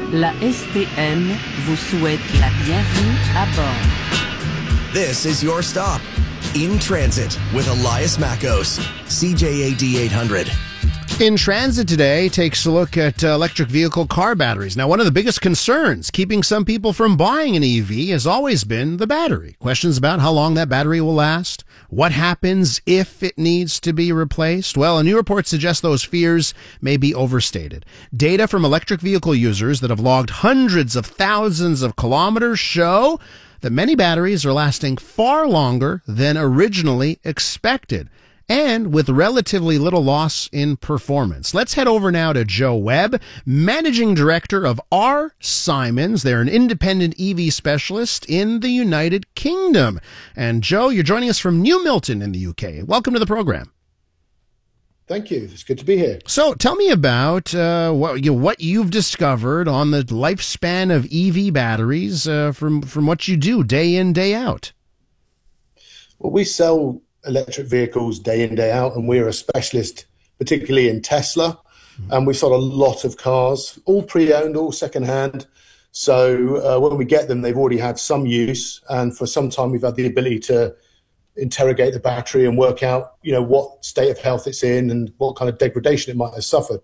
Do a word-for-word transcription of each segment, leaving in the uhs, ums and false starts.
La S T M vous souhaite la bienvenue à bord. This is your stop. In Transit with Elias Mackos, C J A D eight hundred. In Transit today takes a look at uh, electric vehicle car batteries. Now, one of the biggest concerns keeping some people from buying an E V has always been the battery. Questions about how long that battery will last, what happens if it needs to be replaced. Well, a new report suggests those fears may be overstated. Data from electric vehicle users that have logged hundreds of thousands of kilometers show that many batteries are lasting far longer than originally expected, and with relatively little loss in performance. Let's head over now to Joe Webb, Managing Director of R. Simons. They're an independent E V specialist in the United Kingdom. And Joe, you're joining us from New Milton in the U K. Welcome to the program. Thank you. It's good to be here. So tell me about uh, what, you know, what you've discovered on the lifespan of E V batteries uh, from, from what you do day in, day out. Well, we sell electric vehicles day in, day out, and we're a specialist, particularly in Tesla. Mm-hmm. And we sold a lot of cars, all pre-owned, all second-hand. So uh, when we get them, they've already had some use. And for some time, we've had the ability to interrogate the battery and work out, you know, what state of health it's in and what kind of degradation it might have suffered.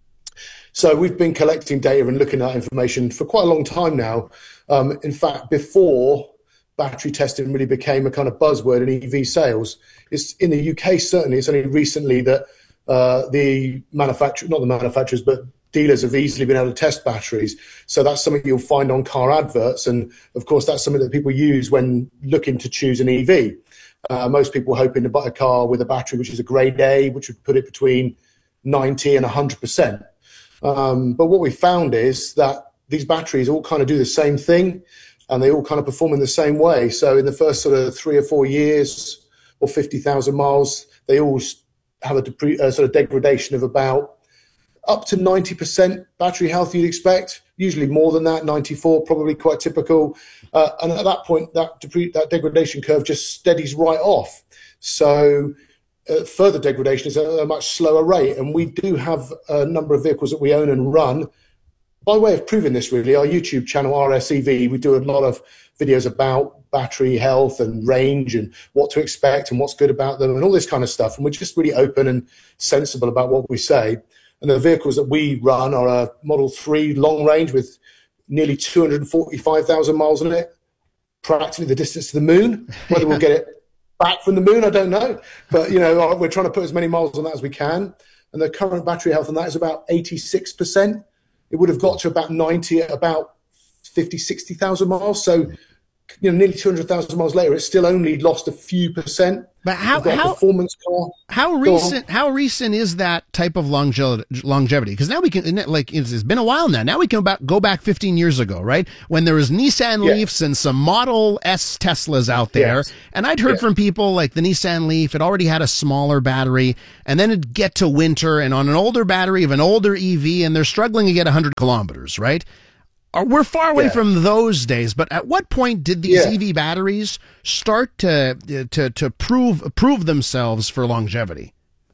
So we've been collecting data and looking at information for quite a long time now. Um, in fact, before battery testing really became a kind of buzzword in E V sales, it's in the U K, certainly, it's only recently that uh, the manufacturer, not the manufacturers, but dealers have easily been able to test batteries. So that's something you'll find on car adverts. And of course, that's something that people use when looking to choose an E V. Uh, most people are hoping to buy a car with a battery which is a grade A, which would put it between ninety and one hundred percent. Um, but what we found is that these batteries all kind of do the same thing, and they all kind of perform in the same way. So in the first sort of three or four years or fifty thousand miles, they all have a, depre- a sort of degradation of about up to ninety percent battery health you'd expect, usually more than that, ninety-four, probably quite typical. Uh, and at that point, that, depre- that degradation curve just steadies right off. So uh, further degradation is at a much slower rate. And we do have a number of vehicles that we own and run. By way of proving this, really, our YouTube channel, R S E V, we do a lot of videos about battery health and range and what to expect and what's good about them and all this kind of stuff. And we're just really open and sensible about what we say. And the vehicles that we run are a Model three long range with nearly two hundred forty-five thousand miles on it, practically the distance to the moon. Whether yeah. we'll get it back from the moon, I don't know. But, you know, we're trying to put as many miles on that as we can. And the current battery health on that is about eighty-six percent. It would have got to about ninety at about fifty, sixty thousand miles. So, you know, nearly two hundred thousand miles later, it's still only lost a few percent. But how how performance car. How recent how recent is that type of longevity? Longevity, because now we can, like, it's been a while now. Now we can about go back fifteen years ago, right, when there was Nissan yeah. Leafs and some Model S Teslas out there, yes. and I'd heard yeah. from people like the Nissan Leaf. It already had a smaller battery, and then it'd get to winter, and on an older battery of an older E V, and they're struggling to get one hundred kilometers, right? We're far away yeah. from those days, but at what point did these yeah. E V batteries start to to to prove prove themselves for longevity?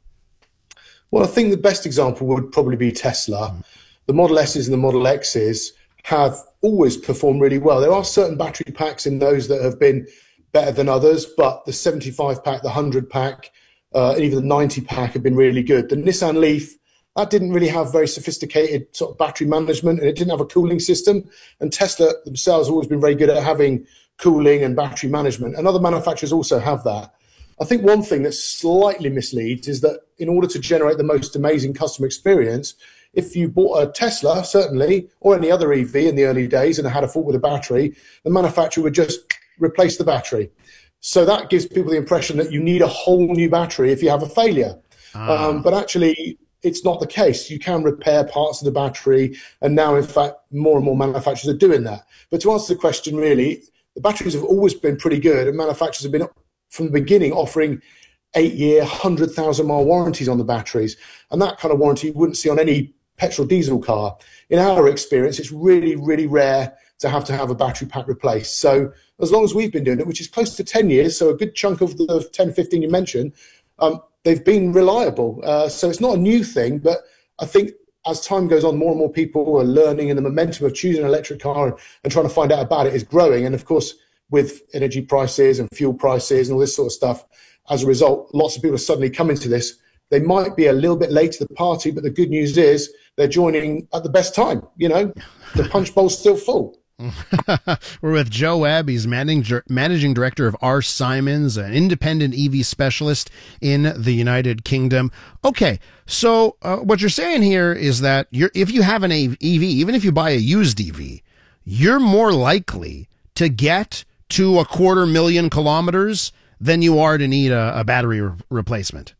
Well, I think the best example would probably be Tesla. Mm. The Model S's and the Model X's have always performed really well. There are certain battery packs in those that have been better than others, but the seventy-five pack, the one hundred pack, uh, and even the ninety pack have been really good. The Nissan Leaf, that didn't really have very sophisticated sort of battery management, and it didn't have a cooling system. And Tesla themselves have always been very good at having cooling and battery management. And other manufacturers also have that. I think one thing that slightly misleads is that in order to generate the most amazing customer experience, if you bought a Tesla, certainly, or any other E V in the early days and had a fault with a battery, the manufacturer would just replace the battery. So that gives people the impression that you need a whole new battery if you have a failure. Ah. Um, but actually, it's not the case. You can repair parts of the battery, and now, in fact, more and more manufacturers are doing that. But to answer the question, really, the batteries have always been pretty good, and manufacturers have been, from the beginning, offering eight-year, one hundred thousand mile warranties on the batteries. And that kind of warranty you wouldn't see on any petrol diesel car. In our experience, it's really, really rare to have to have a battery pack replaced. So as long as we've been doing it, which is close to ten years, so a good chunk of the ten, fifteen you mentioned, um, they've been reliable. Uh, so it's not a new thing, but I think as time goes on, more and more people are learning, and the momentum of choosing an electric car and, and trying to find out about it is growing. And of course, with energy prices and fuel prices and all this sort of stuff, as a result, lots of people are suddenly coming to this. They might be a little bit late to the party, but the good news is they're joining at the best time. You know, the punch bowl's still full. We're with Joe Webb. He's managing, managing director of R. Simons, an independent E V specialist in the United Kingdom. Okay, so uh, what you're saying here is that you're, if you have an E V, even if you buy a used E V, you're more likely to get to a quarter million kilometers than you are to need a, a battery re- replacement.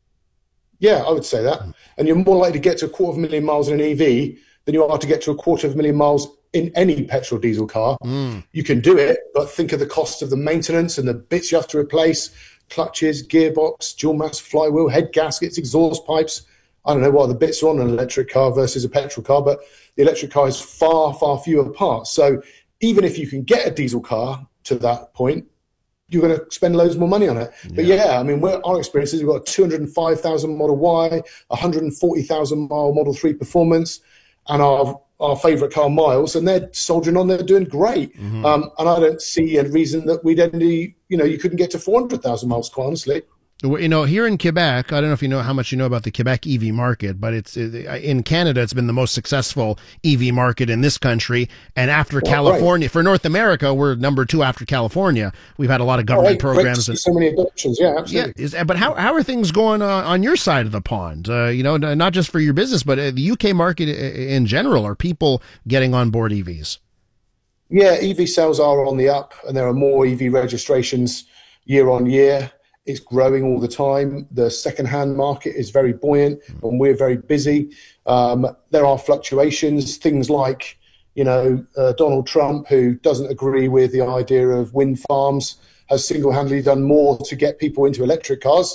Yeah, I would say that. And you're more likely to get to a quarter of a million miles in an E V than you are to get to a quarter of a million miles in any petrol diesel car. Mm. You can do it, but think of the cost of the maintenance and the bits you have to replace: clutches, gearbox, dual mass flywheel, head gaskets, exhaust pipes. I don't know what the bits are on an electric car versus a petrol car, but the electric car is far, far fewer parts. So even if you can get a diesel car to that point, you're going to spend loads more money on it. Yeah. But yeah, I mean, we're, our experience is we've got a two hundred five thousand Model Y, one hundred forty thousand mile Model three Performance, and our our favourite car, Miles, and they're soldiering on. They're doing great. Mm-hmm. Um, and I don't see a reason that we'd only, you know, you couldn't get to four hundred thousand miles, quite honestly. You know, here in Quebec, I don't know if you know how much you know about the Quebec E V market, but it's in Canada, it's been the most successful E V market in this country. And after oh, California, right. for North America, we're number two after California. We've had a lot of government oh, right. programs. And so many adoptions, yeah, absolutely. Yeah, is, but how how are things going uh, on your side of the pond? Uh, you know, not just for your business, but the U K market in general. Are people getting on board E Vs? Yeah, E V sales are on the up, and there are more E V registrations year on year. It's growing all the time. The second-hand market is very buoyant, and we're very busy. Um, there are fluctuations, things like, you know, uh, Donald Trump, who doesn't agree with the idea of wind farms, has single-handedly done more to get people into electric cars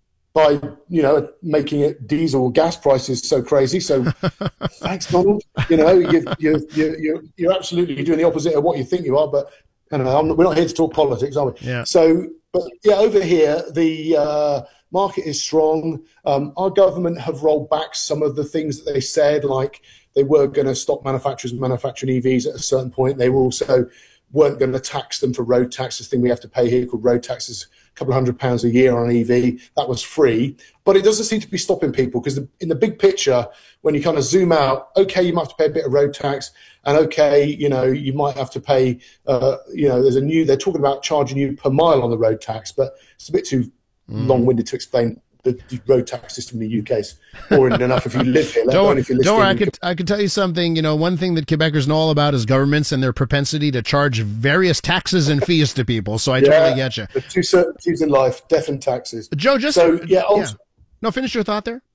by, you know, making it diesel gas prices so crazy. So thanks, Donald. You know, you, you, you, you're, you're absolutely doing the opposite of what you think you are, but I don't know, I'm, we're not here to talk politics, are we? Yeah. So, but yeah, over here, the uh, market is strong. Um, our government have rolled back some of the things that they said, like they were going to stop manufacturers manufacturing E Vs at a certain point. They were also weren't going to tax them for road tax. This thing we have to pay here called road taxes, a couple of hundred pounds a year on an E V. That was free. But it doesn't seem to be stopping people, because in the big picture, when you kind of zoom out, okay, you might have to pay a bit of road tax, and okay, you know, you might have to pay, uh, you know, there's a new, they're talking about charging you per mile on the road tax, but it's a bit too mm. long-winded to explain. The, the road tax system in the U K is boring enough if you live here. Don't, if you don't I could I could tell you something. You know, one thing that Quebecers know all about is governments and their propensity to charge various taxes and fees to people. So I yeah, totally get you. The two certainties in life: death and taxes. Joe, just so yeah, also, yeah. No, finish your thought there.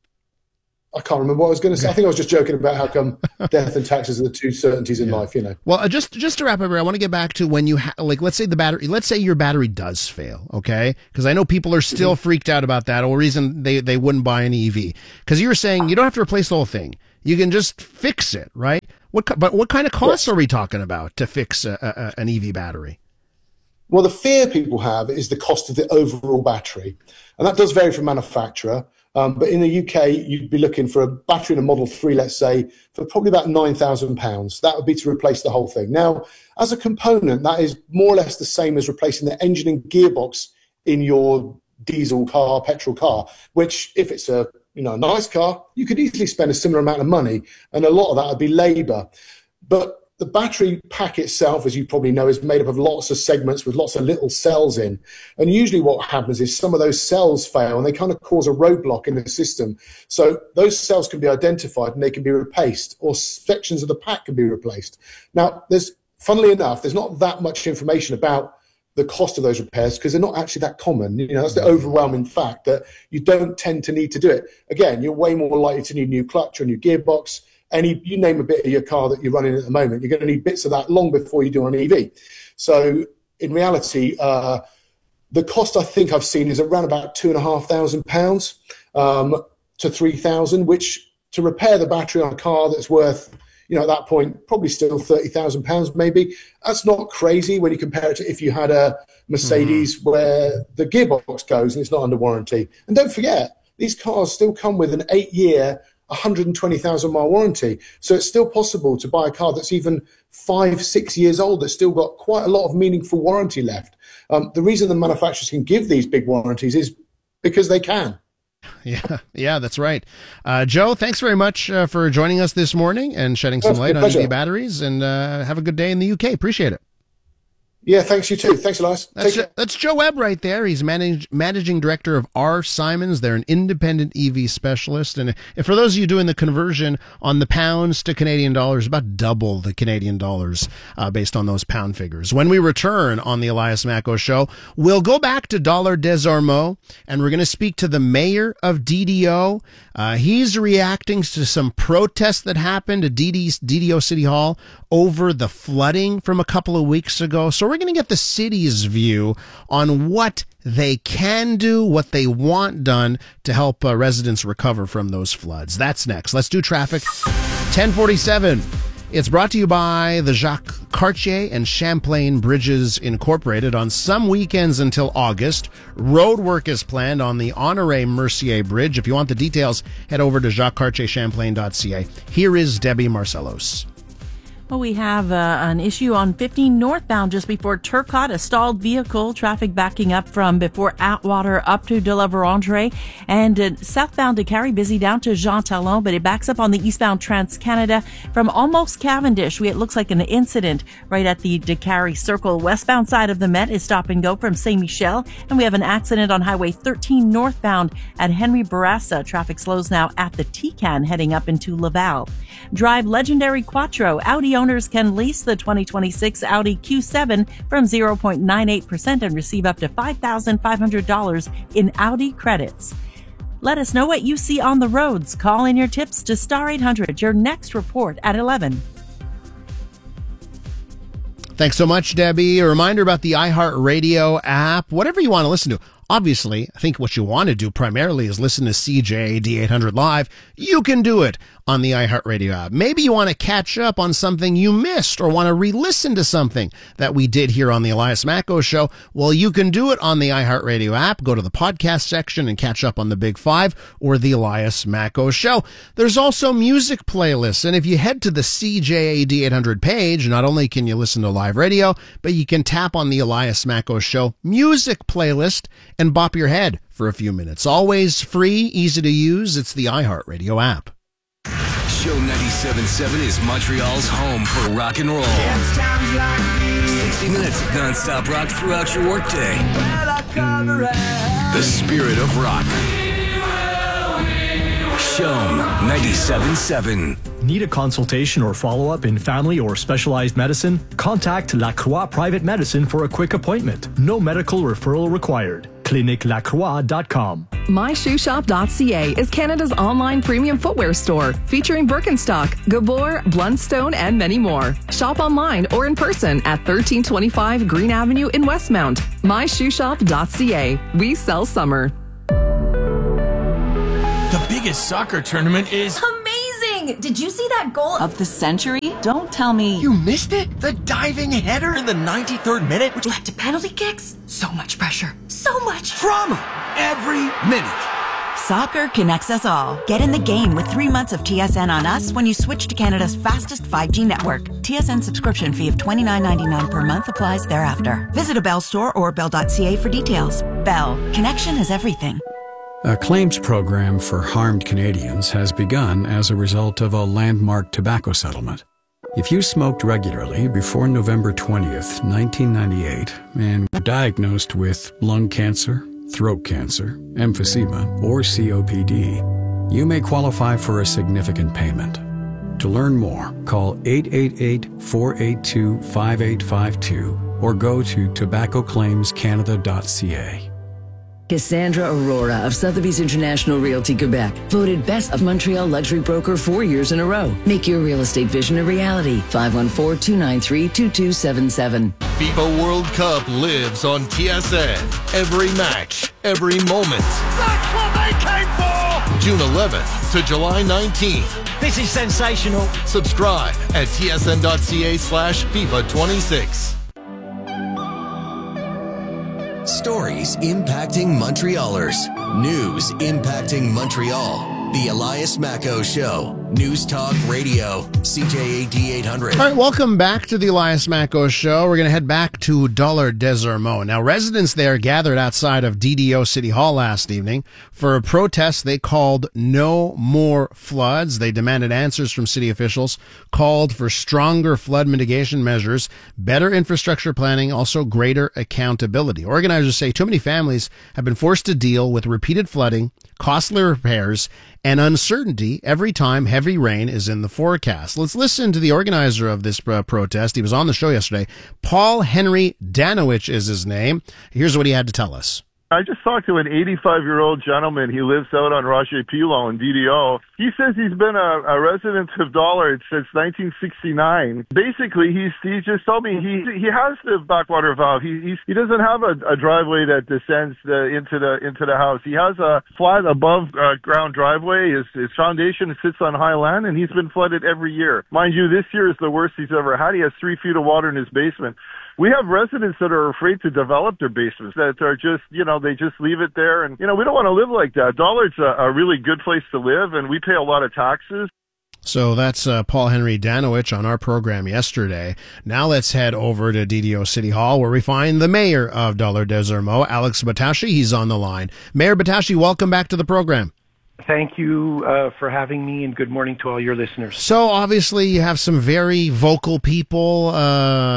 I can't remember what I was going to say. I think I was just joking about how come death and taxes are the two certainties in yeah. life, you know. Well, uh, just just to wrap up here, I want to get back to when you, ha- like, let's say the battery, let's say your battery does fail, okay? Because I know people are still mm-hmm. freaked out about that, or reason they, they wouldn't buy an E V. Because you were saying you don't have to replace the whole thing. You can just fix it, right? What But what kind of costs yes. are we talking about to fix a, a, an E V battery? Well, the fear people have is the cost of the overall battery. And that does vary from manufacturer. Um, but in the U K, you'd be looking for a battery in a Model three, let's say, for probably about nine thousand pounds. That would be to replace the whole thing. Now, as a component, that is more or less the same as replacing the engine and gearbox in your diesel car, petrol car, which if it's a you know a nice car, you could easily spend a similar amount of money. And a lot of that would be labour. But the battery pack itself, as you probably know, is made up of lots of segments with lots of little cells in. And usually what happens is some of those cells fail and they kind of cause a roadblock in the system. So those cells can be identified and they can be replaced, or sections of the pack can be replaced. Now, there's, funnily enough, there's not that much information about the cost of those repairs because they're not actually that common. You know, that's the overwhelming fact that you don't tend to need to do it. Again, you're way more likely to need a new clutch or a new gearbox. Any, you name a bit of your car that you're running at the moment, you're going to need bits of that long before you do on an E V. So in reality, uh, the cost I think I've seen is around about two and a half thousand pounds um, to three thousand, which to repair the battery on a car that's worth, you know, at that point, probably still thirty thousand pounds maybe. That's not crazy when you compare it to if you had a Mercedes mm-hmm. where the gearbox goes and it's not under warranty. And don't forget, these cars still come with an eight-year one hundred twenty thousand mile warranty. So it's still possible to buy a car that's even five, six years old that's still got quite a lot of meaningful warranty left. Um, the reason the manufacturers can give these big warranties is because they can. Yeah, yeah, that's right. Uh, Joe, thanks very much uh, for joining us this morning and shedding some That's light my on E V pleasure. batteries. And uh, have a good day in the U K. Appreciate it. Yeah, thanks, you too. Thanks, Elias. That's, Take Jo- care. that's Joe Webb right there. He's manage, managing director of R. Simons. They're an independent E V specialist. And, and for those of you doing the conversion on the pounds to Canadian dollars, about double the Canadian dollars uh, based on those pound figures. When we return on the Elias Macko Show, we'll go back to Dollar des Ormeaux, and we're going to speak to the mayor of D D O. Uh, he's reacting to some protests that happened at D D O City Hall over the flooding from a couple of weeks ago. So we're going to get the city's view on what they can do, what they want done to help uh, residents recover from those floods. That's next. Let's do traffic. ten forty-seven. It's brought to you by the Jacques Cartier and Champlain Bridges Incorporated. On some weekends until August, road work is planned on the Honoré Mercier Bridge. If you want the details, head over to jacques cartier champlain dot c a. Here is Debbie Marcellos. Well, we have uh, an issue on fifteen northbound just before Turcotte, a stalled vehicle, traffic backing up from before Atwater up to De La Vérendrye, and uh, southbound to Carrie, busy down to Jean Talon, but it backs up on the eastbound Trans-Canada from almost Cavendish. We, it looks like an incident right at the De Carrie Circle. Westbound side of the Met is stop and go from Saint Michel, and we have an accident on Highway thirteen northbound at Henry Bourassa. Traffic slows now at the T-Can heading up into Laval. Drive legendary Quattro. Audi owners can lease the twenty twenty-six Audi Q seven from zero point nine eight percent and receive up to five thousand five hundred dollars in Audi credits. Let us know what you see on the roads. Call in your tips to Star eight hundred. Your next report at eleven. Thanks so much, Debbie. A reminder about the iHeartRadio app. Whatever you want to listen to. Obviously, I think what you want to do primarily is listen to C J A D eight hundred Live. You can do it on the iHeartRadio app. Maybe you want to catch up on something you missed or want to re-listen to something that we did here on the Elias Macko Show. Well, you can do it on the iHeartRadio app. Go to the podcast section and catch up on the Big Five or the Elias Macko Show. There's also music playlists. And if you head to the C J A D eight hundred page, not only can you listen to live radio, but you can tap on the Elias Macko Show music playlist and bop your head for a few minutes. Always free, easy to use. It's the iHeartRadio app. Show ninety-seven point seven is Montreal's home for rock and roll. sixty minutes of non-stop rock throughout your workday. The spirit of rock. Show ninety-seven point seven. Need a consultation or follow-up in family or specialized medicine? Contact La Croix Private Medicine for a quick appointment. No medical referral required. clinique lacroix dot com. my shoe shop dot c a is Canada's online premium footwear store featuring Birkenstock, Gabor, Blundstone, and many more. Shop online or in person at thirteen twenty-five Green Avenue in Westmount. my shoe shop dot c a. We sell summer. The biggest soccer tournament is amazing! Did you see that goal of the century? Don't tell me You missed it? The diving header in the ninety-third minute, which led to penalty kicks? So much pressure. So much drama every minute. Soccer connects us all. Get in the game with three months of T S N on us when you switch to Canada's fastest five G network. T S N subscription fee of twenty-nine ninety-nine per month applies thereafter. Visit a Bell store or bell dot c a for details. Bell. Connection is everything. A claims program for harmed Canadians has begun as a result of a landmark tobacco settlement. If you smoked regularly before November twentieth, nineteen ninety-eight, and were diagnosed with lung cancer, throat cancer, emphysema, or C O P D, you may qualify for a significant payment. To learn more, call eight eight eight, four eight two, five eight five two or go to tobacco claims canada dot c a. Cassandra Aurora of Sotheby's International Realty Quebec, voted Best of Montreal Luxury Broker four years in a row. Make your real estate vision a reality. five one four, two nine three, two two seven seven. FIFA World Cup lives on T S N. Every match, every moment. That's what they came for! June eleventh to July nineteenth. This is sensational. Subscribe at T S N dot C A slash FIFA twenty-six. Stories impacting Montrealers. News impacting Montreal. The Elias Macco Show. News Talk Radio. C J A D eight hundred. All right, welcome back to the Elias Macco Show. We're going to head back to Dollard-des-Ormeaux. Now, residents there gathered outside of D D O City Hall last evening for a protest they called No More Floods. They demanded answers from city officials, called for stronger flood mitigation measures, better infrastructure planning, also greater accountability. Organizers say too many families have been forced to deal with repeated flooding, costly repairs, and uncertainty every time heavy rain is in the forecast. Let's listen to the organizer of this uh, protest. He was on the show yesterday. Paul Henry Danowich is his name. Here's what he had to tell us. I just talked to an eighty-five-year-old gentleman. He lives out on Roger Pilon in D D O. He says he's been a, a resident of Dollard since nineteen sixty-nine. Basically, he's he just told me he he has the backwater valve. He he's, he doesn't have a, a driveway that descends the, into the into the house. He has a flat above uh, ground driveway. His his foundation sits on high land, and he's been flooded every year. Mind you, this year is the worst he's ever had. He has three feet of water in his basement. We have residents that are afraid to develop their basements, that are just, you know, they just leave it there. And, you know, we don't want to live like that. Dollard's a, a really good place to live, and we pay a lot of taxes. So that's uh, Paul Henry Danowich on our program yesterday. Now let's head over to D D O City Hall, where we find the mayor of Dollard-des-Ormeaux, Alex Batashi. He's on the line. Mayor Batashi, welcome back to the program. Thank you uh, for having me, and good morning to all your listeners. So obviously you have some very vocal people uh,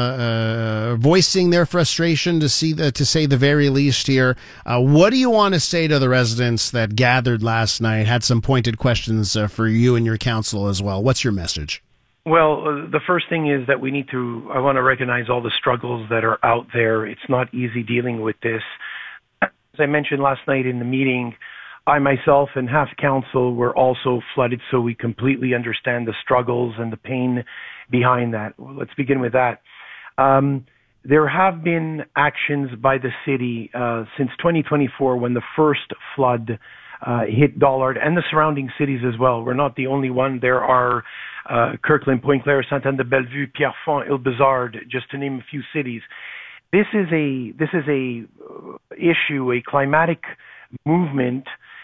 uh, voicing their frustration, to see the, to say the very least here. Uh, what do you want to say to the residents that gathered last night, had some pointed questions uh, for you and your council as well? What's your message? Well, uh, the first thing is that we need to, I want to recognize all the struggles that are out there. It's not easy dealing with this. As I mentioned last night in the meeting, I myself and half council were also flooded, so we completely understand the struggles and the pain behind that. Well, let's begin with that. Um, there have been actions by the city uh, since twenty twenty-four, when the first flood uh, hit Dollard and the surrounding cities as well. We're not the only one. There are uh, Kirkland, Pointe-Claire, Sainte-Anne-de-Bellevue, Pierrefonds, Ile-Bizarre, just to name a few cities. This is a this is a issue, a climatic movement.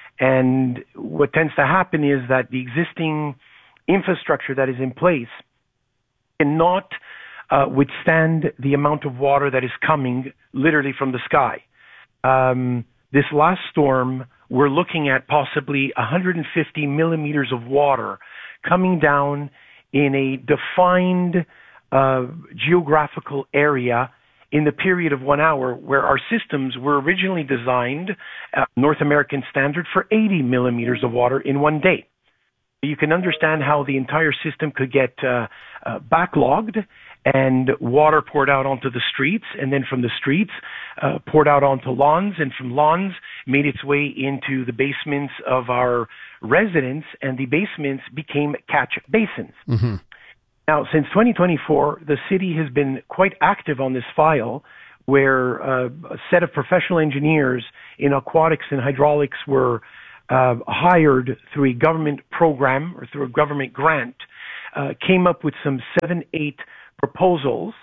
And what tends to happen is that the existing infrastructure that is in place cannot uh, withstand the amount of water that is coming literally from the sky. Um, this last storm, we're looking at possibly one hundred fifty millimeters of water coming down in a defined uh, geographical area in the period of one hour, where our systems were originally designed, uh, North American standard, for eighty millimeters of water in one day. You can understand how the entire system could get uh, uh, backlogged and water poured out onto the streets, and then from the streets uh, poured out onto lawns, and from lawns made its way into the basements of our residents, and the basements became catch basins. Mm-hmm. Now, since twenty twenty-four, the city has been quite active on this file, where uh, a set of professional engineers in aquatics and hydraulics were uh, hired through a government program or through a government grant, uh, came up with some seven, eight proposals,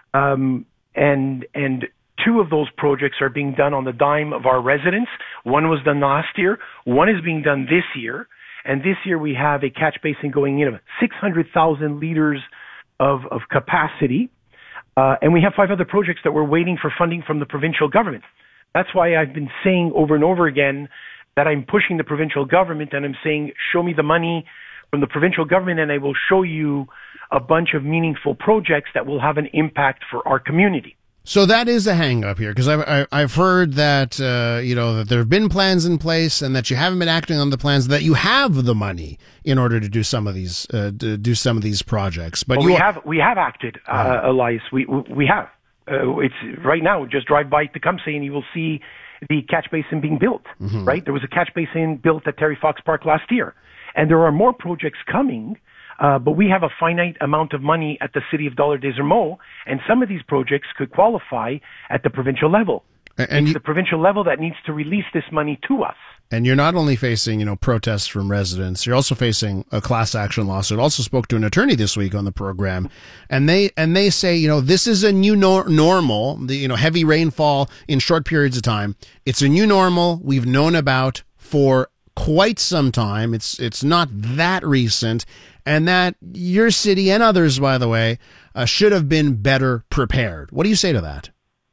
um, and and two of those projects are being done on the dime of our residents. One was done last year. One is being done this year. And this year we have a catch basin going in of six hundred thousand liters of, of capacity. Uh, and we have five other projects that we're waiting for funding from the provincial government. That's why I've been saying over and over again that I'm pushing the provincial government, and I'm saying, show me the money from the provincial government, and I will show you a bunch of meaningful projects that will have an impact for our community. So that is a hang-up here, because I've, I've heard that, uh, you know, that there have been plans in place and that you haven't been acting on the plans, that you have the money in order to do some of these, uh, to do some of these projects. But well, you we have, we have acted, uh, Elias. We, we have. Uh, it's right now, just drive by Tecumseh and you will see the catch basin being built, mm-hmm. right? There was a catch basin built at Terry Fox Park last year. And there are more projects coming. Uh, but we have a finite amount of money at the city of Dollard-des-Ormeaux, and some of these projects could qualify at the provincial level. And it's you, the provincial level that needs to release this money to us. And you're not only facing, you know, protests from residents, you're also facing a class action lawsuit. Also spoke to an attorney this week on the program, and they and they say, you know, this is a new nor- normal. The you know heavy rainfall in short periods of time. It's a new normal we've known about for quite some time. It's it's not that recent, and that your city and others, by the way, uh, should have been better prepared. What do you say to that?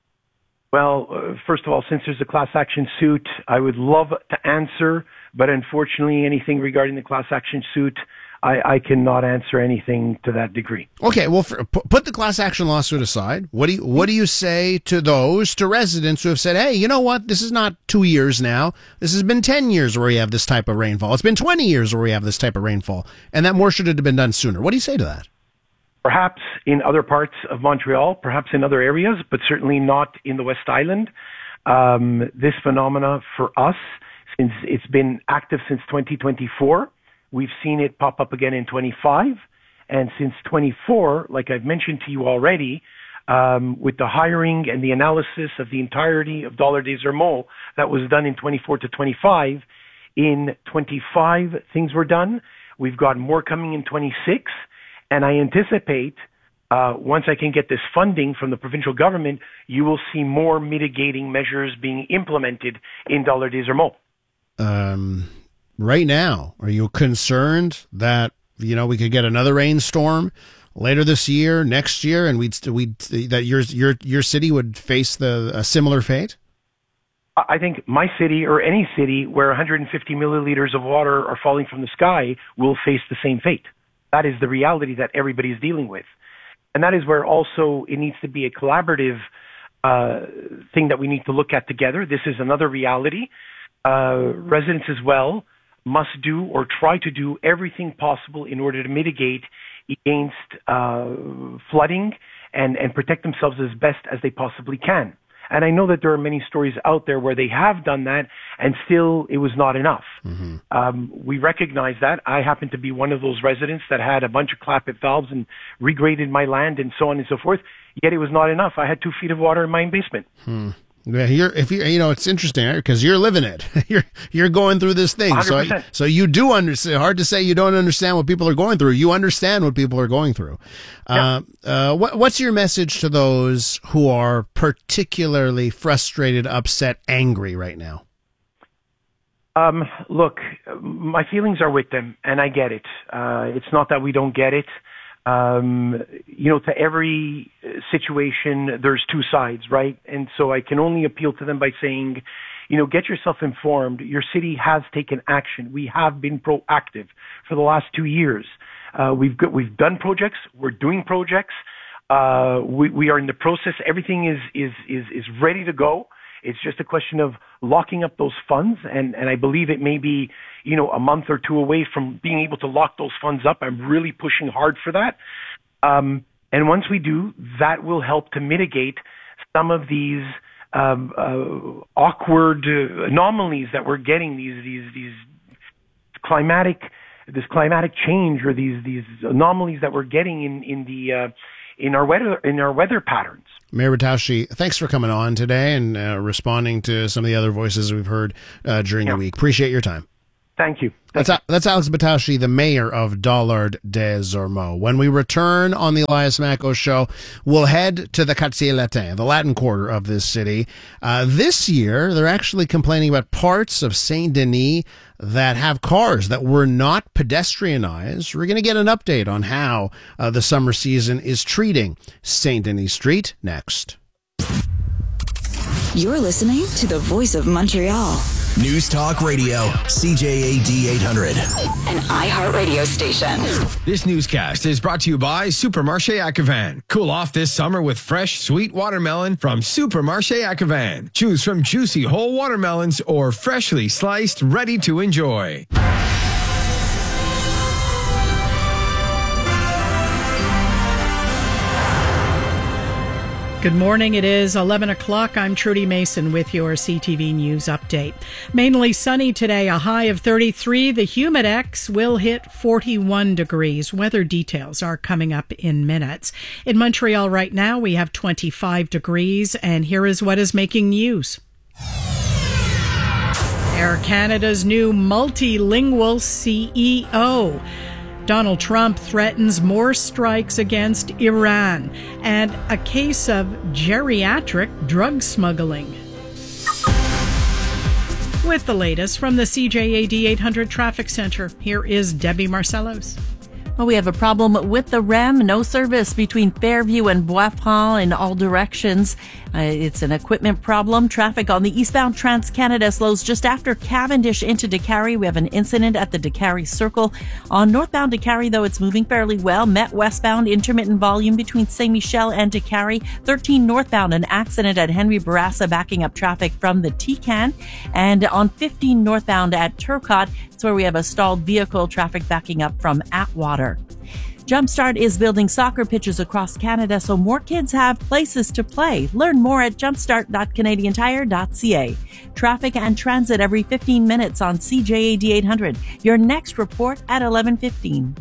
Well, uh, first of all, since there's a class action suit, I would love to answer, but unfortunately, anything regarding the class action suit, I, I cannot answer anything to that degree. Okay, well, for, put the class action lawsuit aside. What do you what do you say to those, to residents who have said, hey, you know what, this is not two years now. This has been ten years where we have this type of rainfall. It's been twenty years where we have this type of rainfall, and that more should have been done sooner. What do you say to that? Perhaps in other parts of Montreal, perhaps in other areas, but certainly not in the West Island. Um, this phenomena for us, since it's been active since twenty twenty-four, we've seen it pop up again in twenty-five. And since twenty-four, like I've mentioned to you already, um, with the hiring and the analysis of the entirety of Dollard des Ormeaux that was done in twenty-four to twenty-five, in twenty-five things were done. We've got more coming in twenty-six. And I anticipate, uh, once I can get this funding from the provincial government, you will see more mitigating measures being implemented in Dollard des Ormeaux. Um, right now, are you concerned that, you know, we could get another rainstorm later this year, next year, and we'd we'd that your your your city would face the a similar fate? I think my city or any city where one hundred fifty milliliters of water are falling from the sky will face the same fate. That is the reality that everybody is dealing with. And that is where also it needs to be a collaborative uh, thing that we need to look at together. This is another reality. Uh, residents as well must do or try to do everything possible in order to mitigate against uh, flooding and, and protect themselves as best as they possibly can. And I know that there are many stories out there where they have done that and still it was not enough. Mm-hmm. Um, we recognize that. I happen to be one of those residents that had a bunch of clap-it valves and regraded my land and so on and so forth, yet it was not enough. I had two feet of water in my basement. Hmm. Yeah, you're, if you you know, it's interesting because you're living it. you're you're going through this thing, one hundred percent. so so you do understand. Hard to say you don't understand what people are going through. You understand what people are going through. Yeah. Uh, uh, what what's your message to those who are particularly frustrated, upset, angry right now? Um, look, my feelings are with them, and I get it. Uh, it's not that we don't get it. Um, you know, to every situation, there's two sides, right? And so I can only appeal to them by saying, you know, get yourself informed. Your city has taken action. We have been proactive for the last two years. Uh, we've got, we've done projects. We're doing projects. Uh, we, we are in the process. Everything is, is, is, is ready to go. It's just a question of locking up those funds, and, and I believe it may be, you know, a month or two away from being able to lock those funds up. I'm really pushing hard for that. Um, and once we do, that will help to mitigate some of these um, uh, awkward uh, anomalies that we're getting, these these these climatic this climatic change or these these anomalies that we're getting in in the uh, in our weather in our weather patterns. Mayor Batoussi, thanks for coming on today and uh, responding to some of the other voices we've heard uh, during yeah. the week. Appreciate your time. Thank you. Thank that's, you. That's Alex Batoussi, the mayor of Dollard des Ormeaux. When we return on the Elias Macko Show, we'll head to the Quartier Latin, the Latin quarter of this city. Uh, this year, they're actually complaining about parts of Saint Denis that have cars that were not pedestrianized. We're going to get an update on how uh, the summer season is treating Saint Denis Street next. You're listening to the Voice of Montreal. News Talk Radio, C J A D eight hundred. An iHeartRadio station. This newscast is brought to you by Supermarché Acavan. Cool off this summer with fresh, sweet watermelon from Supermarché Acavan. Choose from juicy whole watermelons or freshly sliced, ready to enjoy. Good morning. It is eleven o'clock. I'm Trudy Mason with your C T V News update. Mainly sunny today, a high of thirty-three. The Humidex will hit forty-one degrees. Weather details are coming up in minutes. In Montreal right now, we have twenty-five degrees, and here is what is making news. Air Canada's new multilingual C E O. Donald Trump threatens more strikes against Iran, and a case of geriatric drug smuggling. With the latest from the C J A D eight hundred Traffic Center, here is Debbie Marcellos. Well, we have a problem with the R E M. No service between Fairview and Bois-Franc in all directions. Uh, it's an equipment problem. Traffic on the eastbound Trans-Canada slows just after Cavendish into Décarie. We have an incident at the Décarie Circle. On northbound Décarie, though, it's moving fairly well. Met westbound, intermittent volume between Saint-Michel and Décarie. thirteen northbound, an accident at Henry Bourassa backing up traffic from the T-Can. And on fifteen northbound at Turcotte, it's where we have a stalled vehicle, traffic backing up from Atwater. Jumpstart is building soccer pitches across Canada so more kids have places to play. Learn more at jumpstart dot canadian tire dot c a. Traffic and transit every fifteen minutes on C J A D eight hundred. Your next report at eleven fifteen.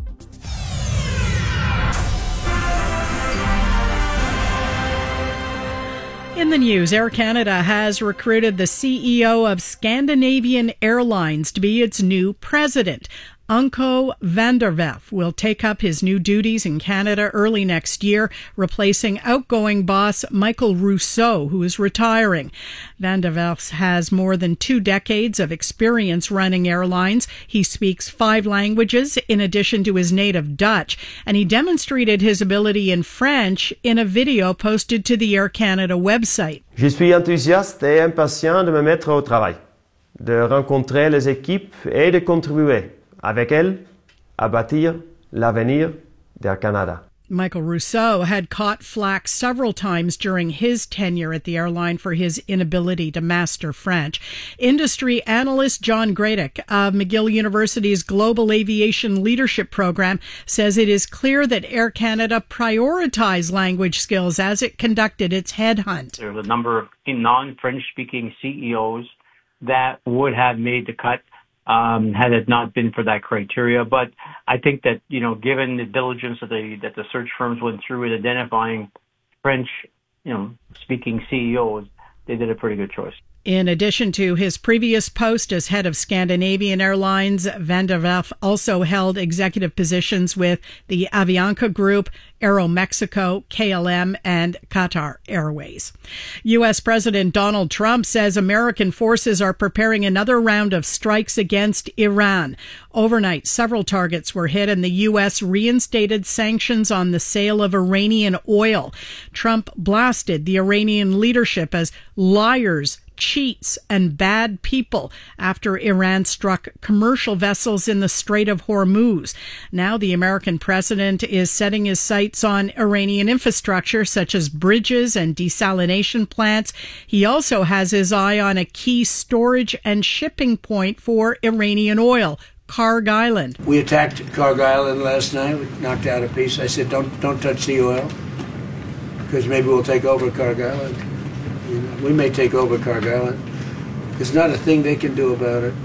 In the news, Air Canada has recruited the C E O of Scandinavian Airlines to be its new president. Anko van der Werf will take up his new duties in Canada early next year, replacing outgoing boss Michael Rousseau, who is retiring. Van der Werf has more than two decades of experience running airlines. He speaks five languages in addition to his native Dutch, and he demonstrated his ability in French in a video posted to the Air Canada website. Je suis enthousiaste et impatient de me mettre au travail, de rencontrer les équipes et de contribuer avec elle, à bâtir l'avenir d'Air Canada. Michael Rousseau had caught flack several times during his tenure at the airline for his inability to master French. Industry analyst John Gradick of McGill University's Global Aviation Leadership Program says it is clear that Air Canada prioritized language skills as it conducted its headhunt. There's a number of non-French speaking C E Os that would have made the cut Um, had it not been for that criteria. But I think that, you know, given the diligence that the, that the search firms went through in identifying French, you know, speaking C E Os, they did a pretty good choice. In addition to his previous post as head of Scandinavian Airlines, Van der Werf also held executive positions with the Avianca Group, Aeromexico, K L M, and Qatar Airways. U S. President Donald Trump says American forces are preparing another round of strikes against Iran. Overnight, several targets were hit, and the U S reinstated sanctions on the sale of Iranian oil. Trump blasted the Iranian leadership as liars, cheats, and bad people after Iran struck commercial vessels in the Strait of Hormuz. Now the American president is setting his sights on Iranian infrastructure such as bridges and desalination plants. He also has his eye on a key storage and shipping point for Iranian oil, Kharg Island. We attacked Kharg Island last night. We knocked out a piece. I said, don't don't touch the oil because maybe we'll take over Kharg Island. You know, we may take over Kharg Island. There's not a thing they can do about it.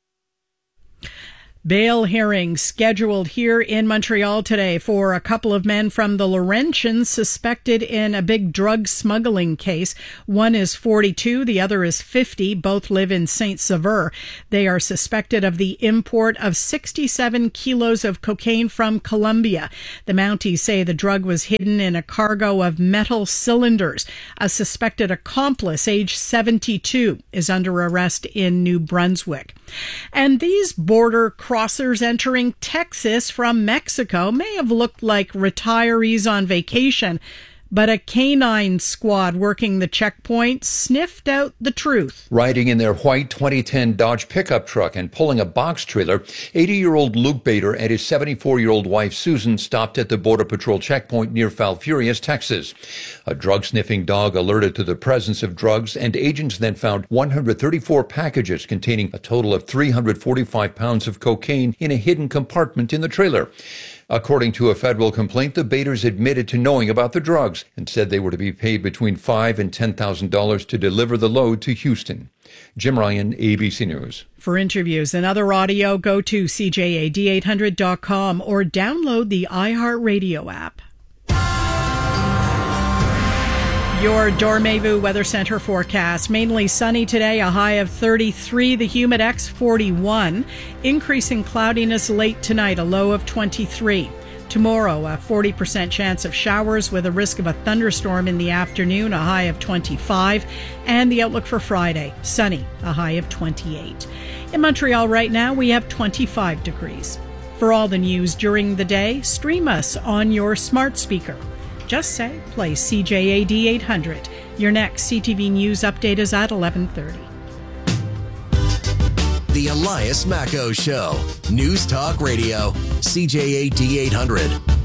Bail hearings scheduled here in Montreal today for a couple of men from the Laurentians suspected in a big drug smuggling case. One is forty-two, the other is fifty. Both live in Saint-Sauveur. They are suspected of the import of sixty-seven kilos of cocaine from Colombia. The Mounties say the drug was hidden in a cargo of metal cylinders. A suspected accomplice, age seventy-two, is under arrest in New Brunswick. And these border crossers entering Texas from Mexico may have looked like retirees on vacation, but a canine squad working the checkpoint sniffed out the truth. Riding in their white twenty ten Dodge pickup truck and pulling a box trailer, eighty-year-old Luke Bader and his seventy-four-year-old wife Susan stopped at the Border Patrol checkpoint near Falfurrias, Texas. A drug-sniffing dog alerted to the presence of drugs, and agents then found one hundred thirty-four packages containing a total of three hundred forty-five pounds of cocaine in a hidden compartment in the trailer. According to a federal complaint, the Baders admitted to knowing about the drugs and said they were to be paid between five thousand dollars and ten thousand dollars to deliver the load to Houston. Jim Ryan, A B C News. For interviews and other audio, go to C J A D eight hundred dot com or download the iHeartRadio app. Your Dormevu Weather Center forecast. Mainly sunny today, a high of thirty-three, the humid X forty-one. Increasing cloudiness late tonight, a low of twenty-three. Tomorrow, a forty percent chance of showers with a risk of a thunderstorm in the afternoon, a high of twenty-five. And the outlook for Friday, sunny, a high of twenty-eight. In Montreal right now, we have twenty-five degrees. For all the news during the day, stream us on your smart speaker. Just say, play C J A D eight hundred. Your next C T V News update is at eleven thirty. The Elias Macko Show. News Talk Radio. C J A D eight hundred.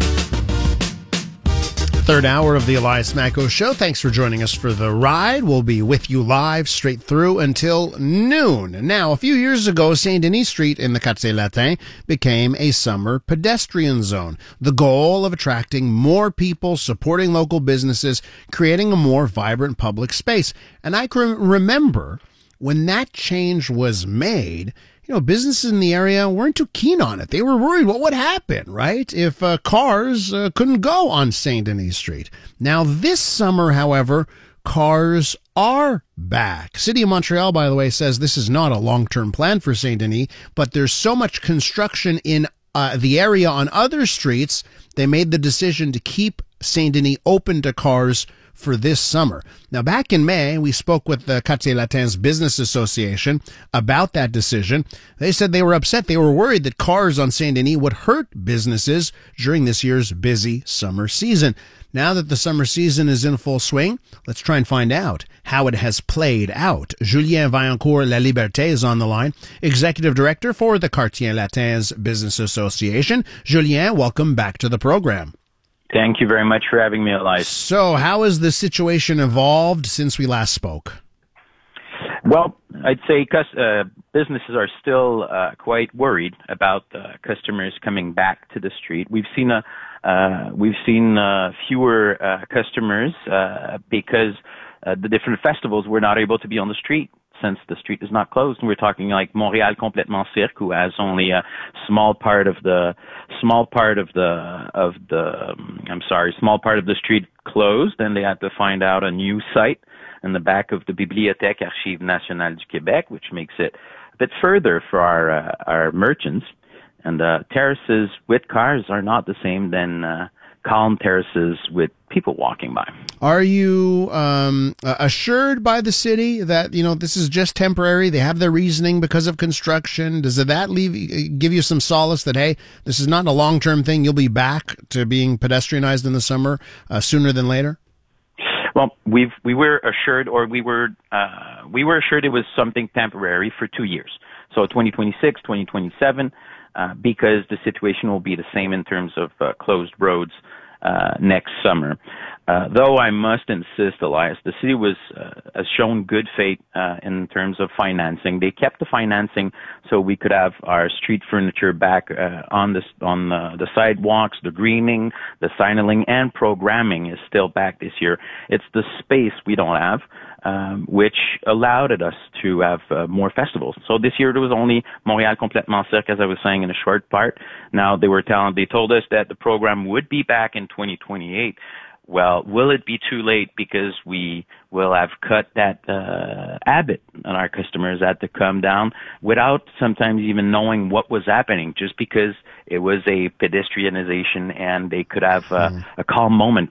Third hour of the Elias Macko Show. Thanks for joining us for the ride. We'll be with you live straight through until noon. Now, a few years ago, Saint Denis Street in the Quartier Latin became a summer pedestrian zone. The goal of attracting more people, supporting local businesses, creating a more vibrant public space. And I can remember when that change was made, you know, businesses in the area weren't too keen on it. They were worried what would happen, right, if uh, cars uh, couldn't go on Saint Denis Street. Now, this summer, however, cars are back. City of Montreal, by the way, says this is not a long-term plan for Saint Denis, but there's so much construction in uh, the area on other streets, they made the decision to keep Saint Denis open to cars for this summer. Now, back in May, we spoke with the Quartier Latin's Business Association about that decision. They said they were upset. They were worried that cars on Saint Denis would hurt businesses during this year's busy summer season. Now that the summer season is in full swing, let's try and find out how it has played out. Julien Vaillancourt Laliberté is on the line, Executive Director for the Quartier Latin's Business Association. Julien, welcome back to the program. Thank you very much for having me, Elias. So, how has the situation evolved since we last spoke? Well, I'd say uh, businesses are still uh, quite worried about uh, customers coming back to the street. We've seen a uh, we've seen uh, fewer uh, customers uh, because uh, the different festivals were not able to be on the street since the street is not closed. And we're talking like Montréal Complètement Cirque, who has only a small part of the small part of the of the um, I'm sorry, small part of the street closed, and they had to find out a new site in the back of the Bibliothèque Archives Nationales du Québec, which makes it a bit further for our uh, our merchants. And uh, terraces with cars are not the same than uh, calm terraces with people walking by. Are you um, assured by the city that, you know, this is just temporary? They have their reasoning because of construction. Does that leave give you some solace that, hey, this is not a long-term thing? You'll be back to being pedestrianized in the summer uh, sooner than later? Well, we've we were assured, or we were uh, we were assured it was something temporary for two years. So twenty twenty-six, twenty twenty-seven, uh, because the situation will be the same in terms of uh, closed roads uh, next summer. Uh, though I must insist, Elias, the city was uh, has shown good faith uh, in terms of financing. They kept the financing so we could have our street furniture back uh, on the on the, the sidewalks. The greening, the signaling, and programming is still back this year. It's the space we don't have, um, which allowed us to have uh, more festivals. So this year there was only Montréal Complètement Cirque, as I was saying in a short part. Now they were telling, they told us that the program would be back in twenty twenty-eight. Well, will it be too late because we will have cut that uh, habit on our customers had to come down without sometimes even knowing what was happening, just because it was a pedestrianization and they could have uh, mm. a calm moment